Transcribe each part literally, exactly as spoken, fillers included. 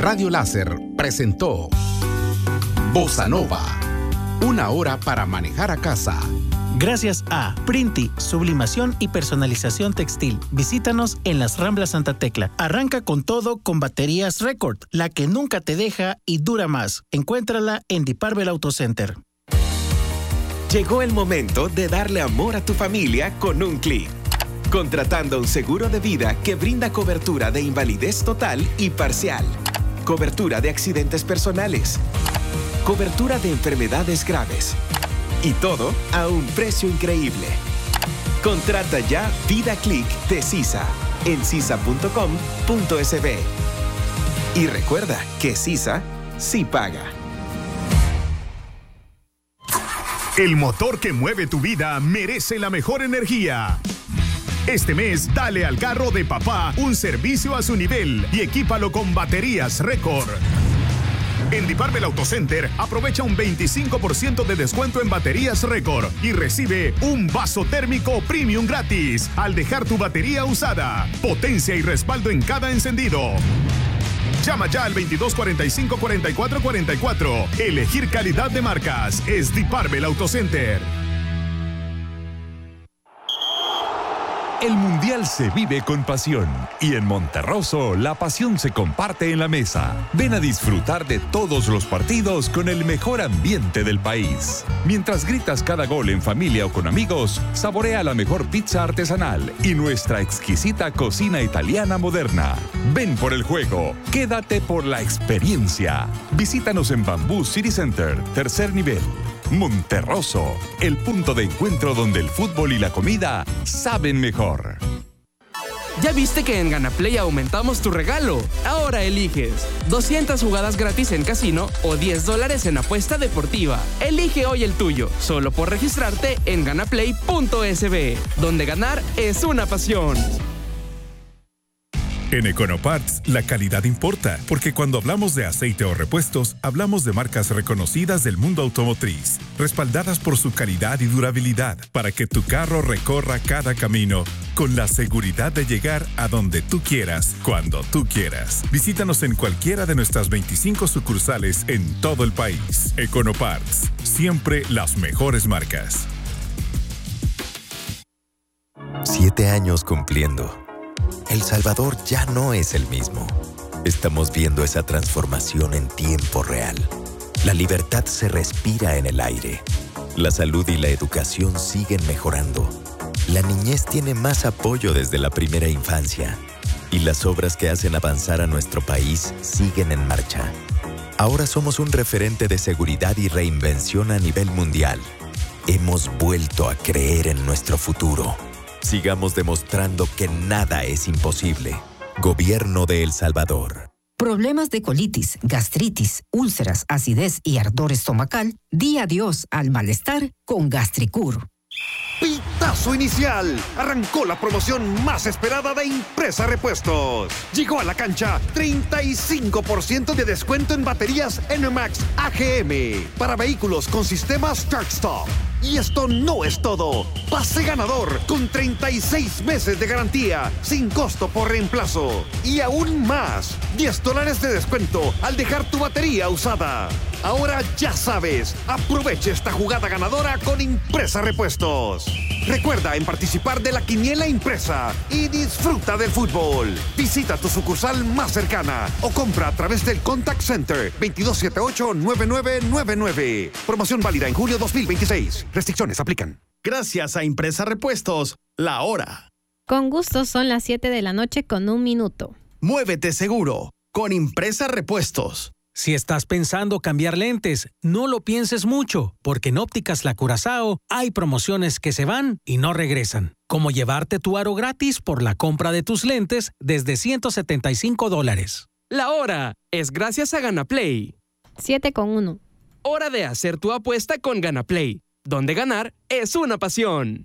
Radio Láser presentó Bossa Nova, una hora para manejar a casa. Gracias a Printi, sublimación y personalización textil. Visítanos en las Ramblas Santa Tecla. Arranca con todo con baterías Record, la que nunca te deja y dura más. Encuéntrala en Diparvel Auto Center. Llegó el momento de darle amor a tu familia con un clic. Contratando un seguro de vida que brinda cobertura de invalidez total y parcial, cobertura de accidentes personales, cobertura de enfermedades graves y todo a un precio increíble. Contrata ya Vida Click de CISA en cisa punto com punto es be. Y recuerda que CISA sí paga. El motor que mueve tu vida merece la mejor energía. Este mes, dale al carro de papá un servicio a su nivel y equípalo con baterías Record. En Diparvel Auto Center, aprovecha un veinticinco por ciento de descuento en baterías Record y recibe un vaso térmico premium gratis al dejar tu batería usada. Potencia y respaldo en cada encendido. Llama ya al veintidós cuarenta y cinco, cuarenta y cuatro cuarenta y cuatro. Elegir calidad de marcas es Diparvel Auto Center. El Mundial se vive con pasión y en Monterroso la pasión se comparte en la mesa. Ven a disfrutar de todos los partidos con el mejor ambiente del país. Mientras gritas cada gol en familia o con amigos, saborea la mejor pizza artesanal y nuestra exquisita cocina italiana moderna. Ven por el juego, quédate por la experiencia. Visítanos en Bamboo City Center, tercer nivel. Monterroso, el punto de encuentro donde el fútbol y la comida saben mejor. ¿Ya viste que en GanaPlay aumentamos tu regalo? Ahora eliges doscientas jugadas gratis en casino o diez dólares en apuesta deportiva. Elige hoy el tuyo, solo por registrarte en ganaplay punto es be, donde ganar es una pasión. En Econoparts, la calidad importa, porque cuando hablamos de aceite o repuestos, hablamos de marcas reconocidas del mundo automotriz, respaldadas por su calidad y durabilidad, para que tu carro recorra cada camino con la seguridad de llegar a donde tú quieras, cuando tú quieras. Visítanos en cualquiera de nuestras veinticinco sucursales en todo el país. Econoparts, siempre las mejores marcas. Siete años cumpliendo. El Salvador ya no es el mismo. Estamos viendo esa transformación en tiempo real. La libertad se respira en el aire. La salud y la educación siguen mejorando. La niñez tiene más apoyo desde la primera infancia. Y las obras que hacen avanzar a nuestro país siguen en marcha. Ahora somos un referente de seguridad y reinvención a nivel mundial. Hemos vuelto a creer en nuestro futuro. Sigamos demostrando que nada es imposible. Gobierno de El Salvador. Problemas de colitis, gastritis, úlceras, acidez y ardor estomacal, di adiós al malestar con Gastricur. Pitazo inicial. Arrancó la promoción más esperada de Impresa Repuestos. Llegó a la cancha treinta y cinco por ciento de descuento en baterías N MAX A G M para vehículos con sistema Start Stop. Y esto no es todo. Pase ganador con treinta y seis meses de garantía sin costo por reemplazo. Y aún más, diez dólares de descuento al dejar tu batería usada. Ahora ya sabes, aproveche esta jugada ganadora con Impresa Repuestos. Recuerda en participar de la quiniela impresa y disfruta del fútbol. Visita tu sucursal más cercana o compra a través del Contact Center veintidós setenta y ocho, noventa y nueve noventa y nueve. Promoción válida en julio dos mil veintiséis. Restricciones aplican. Gracias a Impresa Repuestos, la hora. Con gusto son las siete de la noche con un minuto. Muévete seguro con Impresa Repuestos. Si estás pensando cambiar lentes, no lo pienses mucho, porque en Ópticas La Curazao hay promociones que se van y no regresan. Como llevarte tu aro gratis por la compra de tus lentes desde ciento setenta y cinco dólares. La hora es gracias a GanaPlay. siete con uno. Hora de hacer tu apuesta con GanaPlay, donde ganar es una pasión.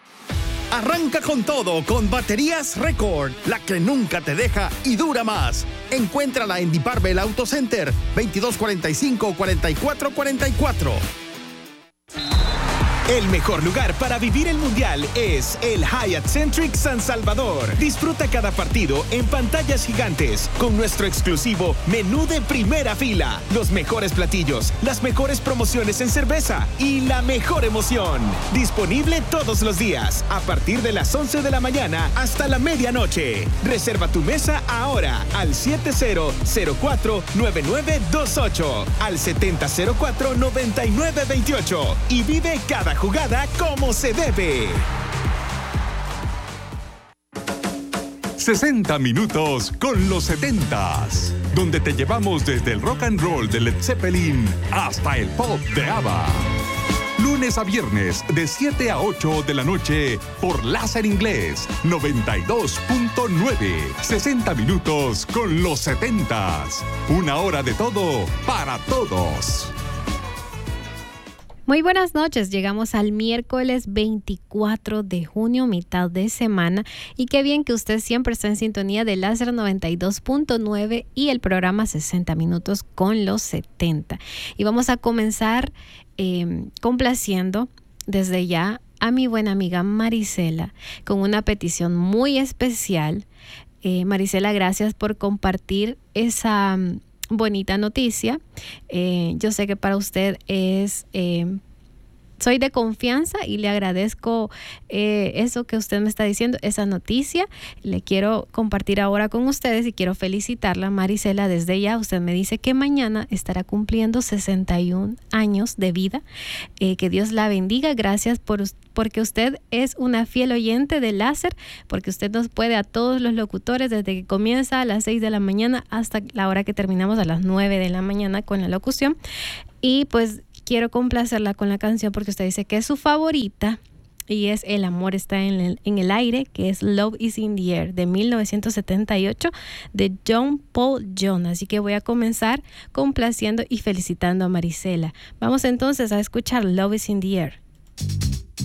Arranca con todo con baterías Record, la que nunca te deja y dura más. Encuéntrala en Diparvel Auto Center, veintidós cuarenta y cinco, cuarenta y cuatro cuarenta y cuatro. El mejor lugar para vivir el Mundial es el Hyatt Centric San Salvador. Disfruta cada partido en pantallas gigantes con nuestro exclusivo menú de primera fila, los mejores platillos, las mejores promociones en cerveza y la mejor emoción. Disponible todos los días a partir de las once de la mañana hasta la medianoche. Reserva tu mesa ahora al siete cero cero cuatro nueve nueve dos ocho, al setenta cero cuatro noventa y nueve veintiocho y vive cada jugada como se debe. sesenta minutos con los setentas, donde te llevamos desde el rock and roll de Led Zeppelin hasta el pop de ABBA. Lunes a viernes de siete a ocho de la noche por Láser Inglés noventa y dos punto nueve. sesenta minutos con los setentas. Una hora de todo para todos. Muy buenas noches, llegamos al miércoles veinticuatro de junio, mitad de semana, y qué bien que usted siempre está en sintonía de Láser noventa y dos punto nueve y el programa sesenta minutos con los setenta. Y vamos a comenzar eh, complaciendo desde ya a mi buena amiga Marisela con una petición muy especial. Eh, Marisela, gracias por compartir esa bonita noticia. Eh, yo sé que para usted es, eh, soy de confianza y le agradezco eh, eso que usted me está diciendo, esa noticia. Le quiero compartir ahora con ustedes y quiero felicitarla, Marisela, desde ya. Usted me dice que mañana estará cumpliendo sesenta y un años de vida. Eh, que Dios la bendiga. Gracias por porque usted es una fiel oyente de Láser, porque usted nos puede a todos los locutores desde que comienza a las seis de la mañana hasta la hora que terminamos a las nueve de la mañana con la locución. Y pues quiero complacerla con la canción porque usted dice que es su favorita y es El amor está en el, en el aire, que es Love is in the air de mil novecientos setenta y ocho de John Paul Jones. Así que voy a comenzar complaciendo y felicitando a Marisela. Vamos entonces a escuchar Love is in the air.